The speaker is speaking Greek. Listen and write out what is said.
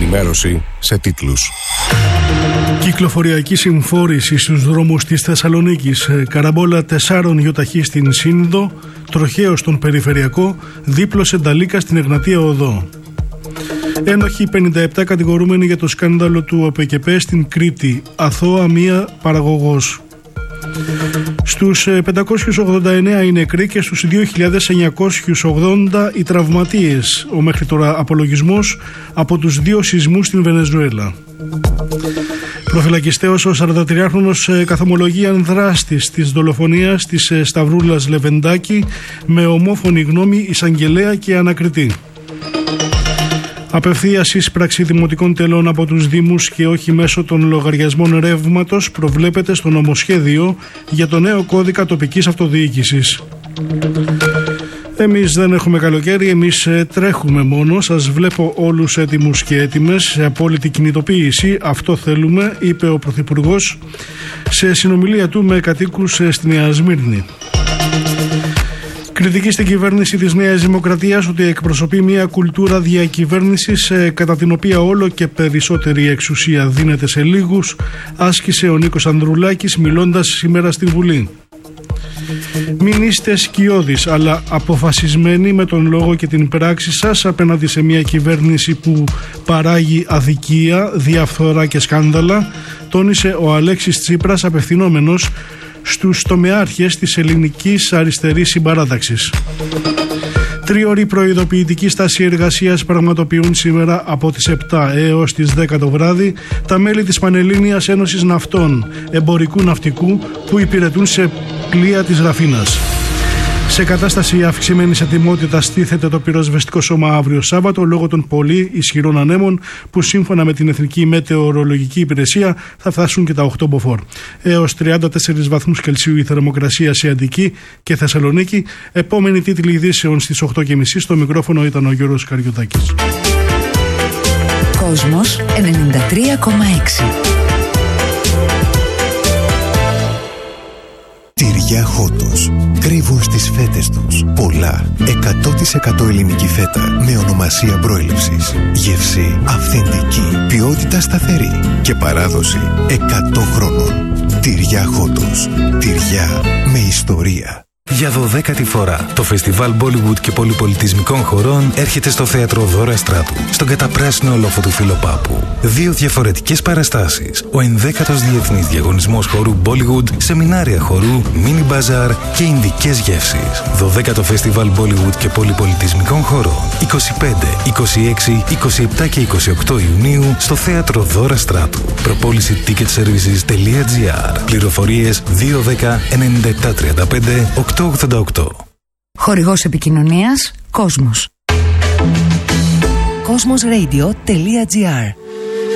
ενημέρωση σε τίτλους. Κυκλοφοριακή συμφόρηση στους δρόμους της Θεσσαλονίκης. Καραμπόλα 4 γιοταχή στην Σύνδο, τροχαίο στον Περιφερειακό, δίπλωσε Νταλίκα στην Εγνατία Οδό. Ένοχοι 57 κατηγορούμενοι για το σκάνδαλο του ΟΠΕΚΕΠΕ στην Κρήτη. Αθώα μία παραγωγός. Στους 589 οι νεκροί και στους 2.980 οι τραυματίες. Ο μέχρι τώρα απολογισμός από τους 2 σεισμούς στην Βενεζουέλα. Προφυλακιστέος ο 43χρονος καθομολογίαν δράστης της δολοφονίας της Σταυρούλας Λεβεντάκη με ομόφωνη γνώμη εισαγγελέα και ανακριτή. Απευθείας εισπράξη δημοτικών τελών από τους Δήμους και όχι μέσω των λογαριασμών ρεύματος προβλέπεται στο νομοσχέδιο για το νέο κώδικα τοπικής αυτοδιοίκησης. Εμείς δεν έχουμε καλοκαίρι, εμείς τρέχουμε μόνο. Σας βλέπω όλους έτοιμους και έτοιμες σε απόλυτη κινητοποίηση. Αυτό θέλουμε, είπε ο Πρωθυπουργός σε συνομιλία του με κατοίκους στη Νέα Σμύρνη. Κριτική στην κυβέρνηση της Νέας Δημοκρατίας ότι εκπροσωπεί μια κουλτούρα διακυβέρνησης κατά την οποία όλο και περισσότερη εξουσία δίνεται σε λίγους, άσκησε ο Νίκος Ανδρουλάκης μιλώντας σήμερα στη Βουλή. Μην είστε σκιώδεις, αλλά αποφασισμένοι με τον λόγο και την πράξη σας απέναντι σε μια κυβέρνηση που παράγει αδικία, διαφθορά και σκάνδαλα, τόνισε ο Αλέξης Τσίπρας απευθυνόμενος στους τομεάρχες της ελληνικής αριστερής συμπαράταξης. 3ωρη προειδοποιητική στάση εργασίας πραγματοποιούν σήμερα από τις 7 έως τις 10 το βράδυ τα μέλη της Πανελλήνιας Ένωσης Ναυτών Εμπορικού Ναυτικού που υπηρετούν σε πλοία της Ραφίνας. Σε κατάσταση αυξημένης ετοιμότητας στήθεται το πυροσβεστικό σώμα αύριο Σάββατο λόγω των πολύ ισχυρών ανέμων που σύμφωνα με την Εθνική Μετεωρολογική Υπηρεσία θα φτάσουν και τα 8 μποφόρ. Έως 34 βαθμούς Κελσίου η θερμοκρασία σε Αττική και Θεσσαλονίκη. Επόμενη τίτλη ειδήσεων στις 8.30. Στο μικρόφωνο ήταν ο Γιώργος Καριωτάκης. Κόσμος 93,6. Τυριά Χότος. Κρύβουν στις φέτες τους πολλά 100% ελληνική φέτα με ονομασία προέλευσης. Γεύση αυθεντική, ποιότητα σταθερή και παράδοση 100 χρόνων. Τυριά Χότος. Τυριά με ιστορία. Για 12η φορά, το φεστιβάλ Bollywood και πολυπολιτισμικών χωρών έρχεται στο θέατρο Δώρα Στράτου, στον καταπράσινο λόφο του Φιλοπάπου. 2 διαφορετικές παραστάσεις, ο 11ος Διεθνής Διαγωνισμός Χορού Bollywood, σεμινάρια χορού, μίνι μπαζάρ και ινδικές γεύσεις. 12ο φεστιβάλ Bollywood και πολυπολιτισμικών χωρών, 25, 26, 27 και 28 Ιουνίου στο θέατρο Δώρα Στράτου. Προπόληση ticketservices.gr. Πληροφορίες 210 97 35 888. Χορηγός επικοινωνίας Κόσμος. Cosmosradio.gr